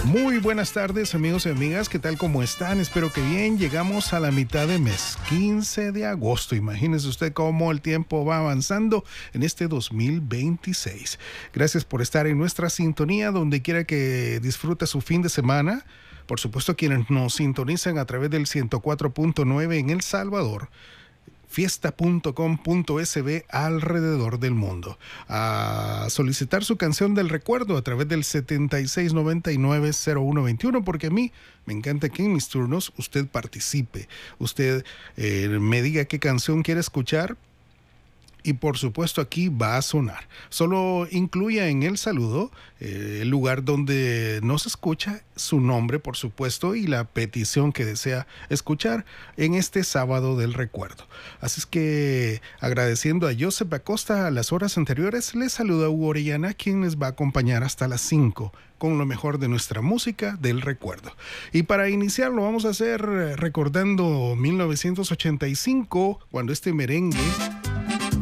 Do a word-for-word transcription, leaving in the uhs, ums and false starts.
Muy buenas tardes, amigos y amigas, ¿qué tal? ¿Cómo están? Espero que bien. Llegamos a la mitad de mes, quince de agosto. Imagínese usted cómo el tiempo va avanzando en este dos mil veintiséis. Gracias por estar en nuestra sintonía, donde quiera que disfrute su fin de semana. Por supuesto, quienes nos sintonizan a través del ciento cuatro punto nueve en El Salvador, fiesta punto com punto es be alrededor del mundo. A solicitar su canción del recuerdo a través del setenta y seis noventa y nueve cero uno veintiuno, porque a mí me encanta que en mis turnos usted participe, usted eh, me diga qué canción quiere escuchar. Y por supuesto aquí va a sonar. Solo incluya en el saludo eh, el lugar donde nos escucha, su nombre por supuesto y la petición que desea escuchar en este sábado del recuerdo. Así es que agradeciendo a Joseph Acosta a las horas anteriores, les saluda Hugo Orellana, quien les va a acompañar hasta las cinco con lo mejor de nuestra música del recuerdo. Y para iniciarlo vamos a hacer recordando mil novecientos ochenta y cinco, cuando este merengue